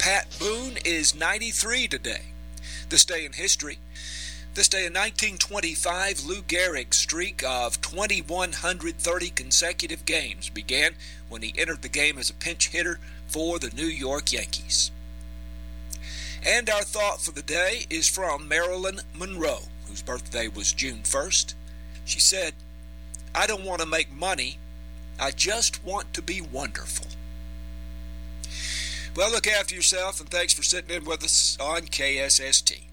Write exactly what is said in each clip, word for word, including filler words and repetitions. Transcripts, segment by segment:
Pat Boone is ninety-three today. This day in history. This day in nineteen twenty-five, Lou Gehrig's streak of two thousand one hundred thirty consecutive games began when he entered the game as a pinch hitter for the New York Yankees. And our thought for the day is from Marilyn Monroe, whose birthday was June first. She said, "I don't want to make money, I just want to be wonderful." Well, look after yourself, and thanks for sitting in with us on K S S T.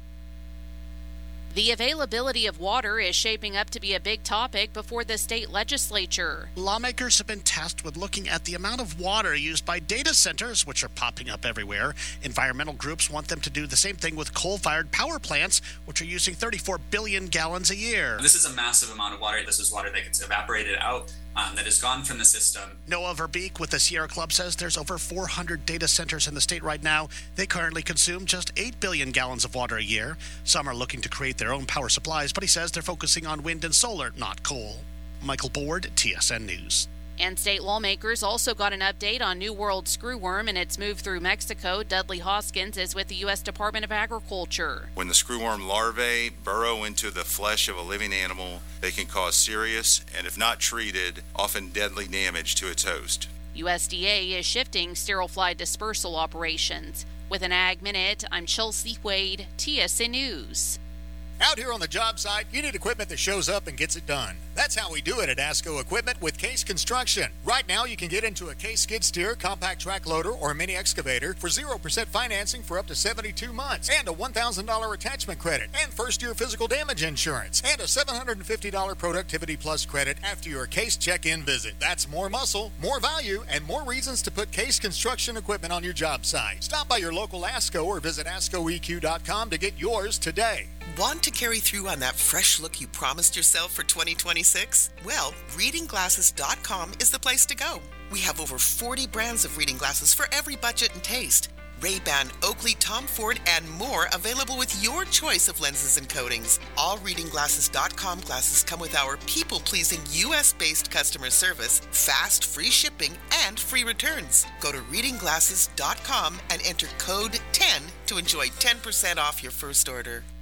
The availability of water is shaping up to be a big topic before the state legislature. Lawmakers have been tasked with looking at the amount of water used by data centers, which are popping up everywhere. Environmental groups want them to do the same thing with coal-fired power plants, which are using thirty-four billion gallons a year. This is a massive amount of water. This is water that gets evaporated out, um, that is gone from the system. Noah Verbeek with the Sierra Club says there's over four hundred data centers in the state right now. They currently consume just eight billion gallons of water a year. Some are looking to create their own power supplies, but he says they're focusing on wind and solar, not coal. Michael Board, T S N News. And state lawmakers also got an update on New World screwworm and its move through Mexico. Dudley Hoskins is with the U S Department of Agriculture. When the screwworm larvae burrow into the flesh of a living animal, they can cause serious, and if not treated, often deadly damage to its host. U S D A is shifting sterile fly dispersal operations. With an Ag Minute, I'm Chelsea Wade, T S N News. Out here on the job site, you need equipment that shows up and gets it done. That's how we do it at ASCO Equipment with Case Construction. Right now, you can get into a Case skid steer, compact track loader, or mini excavator for zero percent financing for up to seventy-two months, and a one thousand dollars attachment credit, and first-year physical damage insurance, and a seven hundred fifty dollars Productivity Plus credit after your Case check-in visit. That's more muscle, more value, and more reasons to put Case Construction equipment on your job site. Stop by your local ASCO or visit asco e q dot com to get yours today. Want to carry through on that fresh look you promised yourself for twenty twenty-six? Well, reading glasses dot com is the place to go. We have over forty brands of reading glasses for every budget and taste. Ray-Ban, Oakley, Tom Ford, and more available with your choice of lenses and coatings. All reading glasses dot com glasses come with our people-pleasing U S-based customer service, fast, free shipping, and free returns. Go to reading glasses dot com and enter code ten to enjoy ten percent off your first order.